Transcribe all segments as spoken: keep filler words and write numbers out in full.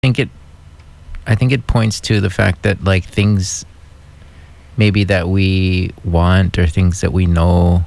think it I think it points to the fact that like things maybe that we want or things that we know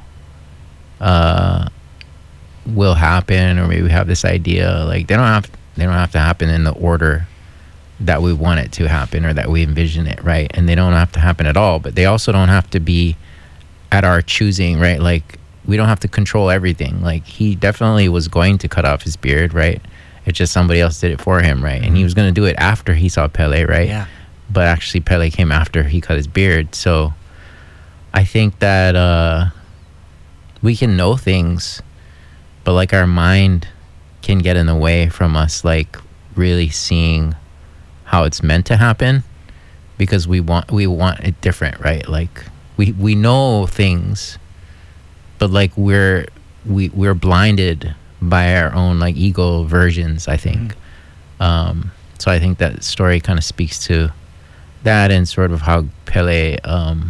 uh will happen, or maybe we have this idea, like they don't have they don't have to happen in the order that we want it to happen or that we envision it, right? And they don't have to happen at all, but they also don't have to be at our choosing, right? Like we don't have to control everything. Like he definitely was going to cut off his beard, right? It's just somebody else did it for him, right? And he was going to do it after he saw Pele, right? Yeah. But actually Pele came after he cut his beard. So I think that uh we can know things, but like our mind can get in the way from us like really seeing how it's meant to happen, because we want we want it different, right? Like we we know things, but like we're we we're blinded by our own like ego versions, I think. Mm-hmm. Um, so I think that story kind of speaks to that, and sort of how Pele, um,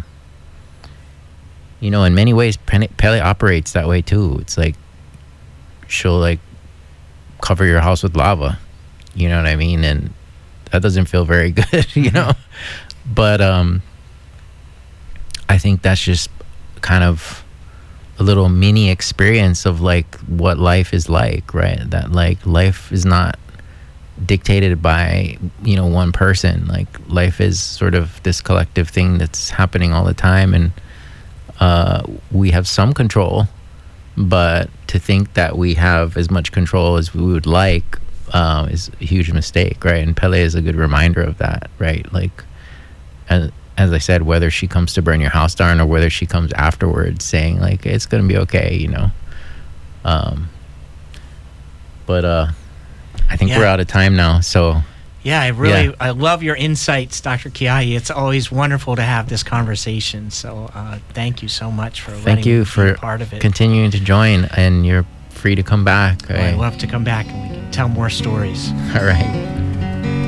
you know, in many ways, Pele, Pele operates that way too. It's like she'll like cover your house with lava, you know what I mean? And that doesn't feel very good, you know? But um, I think that's just kind of a little mini experience of like what life is like, right? That like life is not dictated by, you know, one person. Like life is sort of this collective thing that's happening all the time, and uh, we have some control, but to think that we have as much control as we would like uh, is a huge mistake, right? And Pele is a good reminder of that, right? Like, and as I said, whether she comes to burn your house down or whether she comes afterwards saying like it's gonna be okay, you know. Um, but uh, I think Yeah. we're out of time now. So Yeah, I really, Yeah. I love your insights, Doctor Kiai. It's always wonderful to have this conversation. So uh, thank you so much for letting thank you me for be part of it. continuing to join, and you're free to come back. Well, Right? I'd love to come back and we can tell more stories. All right.